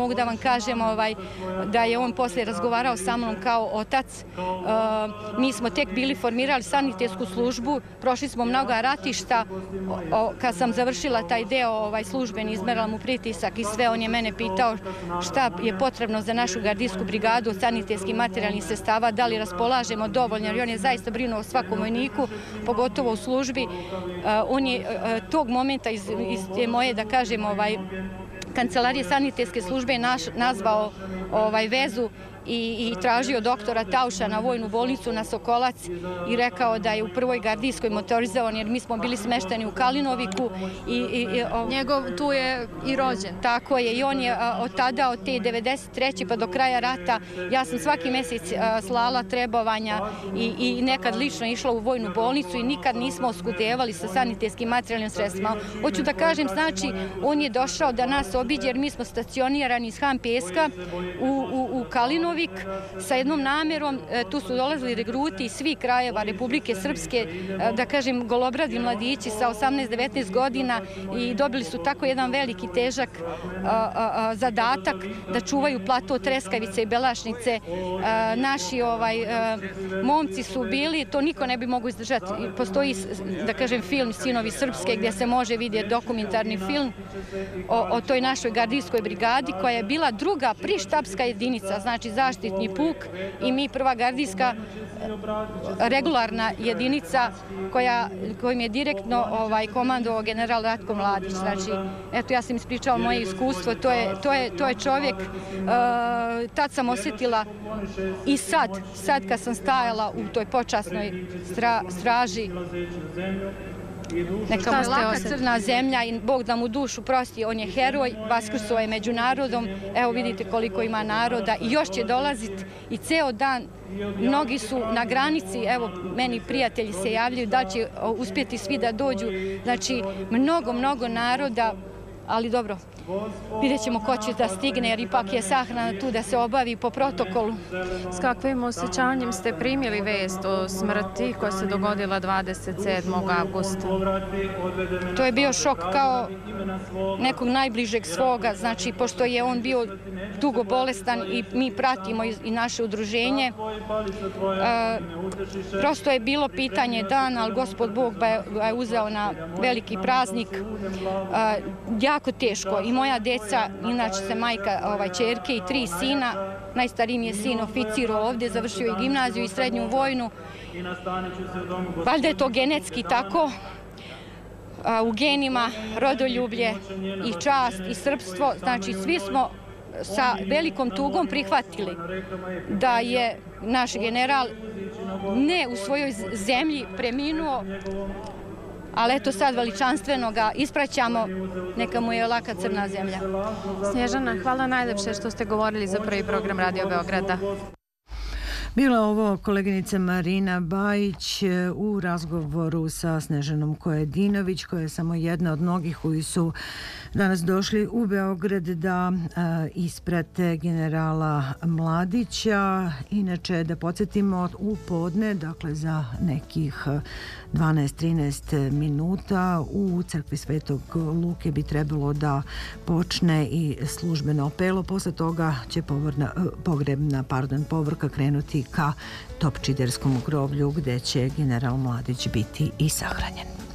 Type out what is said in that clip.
mogu da vam kažem da je on poslije razgovarao sa mnom kao otac. Mi smo tek bili formirali sanitetsku službu, prošli smo mnoga ratišta. Kad sam završila taj deo službeni, izmerala mu pritisak i sve, on je mene pitao šta je potrebno za našu gardijsku brigadu od sanitetskih materijalnih sredstava, da li raspolažemo dovoljno, jer on je zaista brinuo o svakom vojniku, pogotovo u službi. On je tog momenta iz te moje, da kažem, kancelarije sanitetske službe nazvao vezu i tražio doktora Tauša na vojnu bolnicu na Sokolac i rekao da je u prvoj gardijskoj motorizovan, jer mi smo bili smešteni u Kalinoviku. Njegov tu je i rođen. Tako je, i on je od tada, od te 93. pa do kraja rata, ja sam svaki mjesec slala trebovanja i nekad lično išla u vojnu bolnicu i nikad nismo oskudevali sa sanitetskim materijalnim sredstvima. Hoću da kažem, znači, on je došao da nas obiđe, jer mi smo stacionirani iz Han Peska u Kalinovik sa jednom namjerom. Tu su dolazili regruti iz svih krajeva Republike Srpske, da kažem, golobradi mladići sa 18-19 godina i dobili su tako jedan veliki težak zadatak da čuvaju plato Treskavice i Belašnice. Naši momci su bili, to niko ne bi mogao izdržati. Postoji, da kažem, film Sinovi Srpske gdje se može vidjeti dokumentarni film o toj našoj gardijskoj brigadi koja je bila druga prištabska jedinica, znači zaštitni puk, i mi prva gardijska regularna jedinica kojim je direktno komandovao general Ratko Mladić. Znači, eto, ja sam ispričala moje iskustvo, to je čovjek, tad sam osjetila i sad kad sam stajala u toj počasnoj straži, neka mu je laka crna zemlja i Bog da mu dušu prosti, on je heroj, vaskrsuo je među narodom, evo vidite koliko ima naroda i još će dolaziti i ceo dan. Mnogi su na granici, evo meni prijatelji se javljaju da će uspjeti svi da dođu, znači mnogo naroda, ali dobro, vidjet ćemo ko će da stigne, jer ipak je sahrana tu da se obavi po protokolu. S kakvim osjećanjem ste primili vest o smrti koja se dogodila 27. avgusta? To je bio šok kao nekog najbližeg svoga, znači pošto je on bio dugo bolestan i mi pratimo i naše udruženje. Prosto je bilo pitanje dana, ali Gospod Bog ga je uzeo na veliki praznik. Jako teško. I moja deca, inače se majka ćerke i 3 sina, najstariji mi je sin oficir ovdje, završio i gimnaziju i srednju vojnu. Valjda je to genetski tako, u genima, rodoljublje i čast i srpstvo, znači svi smo sa velikom tugom prihvatili da je naš general ne u svojoj zemlji preminuo, ali eto sad veličanstveno ga ispraćamo, neka mu je laka crna zemlja. Snježana, hvala najlepše što ste govorili za prvi program Radio Beograda. Bila ovo koleginica Marina Bajić u razgovoru sa Snežanom Kojadinović, koja je samo jedna od mnogih koji su danas došli u Beograd da isprate generala Mladića. Inače, da podsjetimo, u podne, dakle za nekih 12-13 minuta u crkvi Svetog Luke bi trebalo da počne i službeno apelo. Posle toga će pogrebna povorka krenuti ka Topčiderskom groblju gdje će general Mladić biti i sahranjen.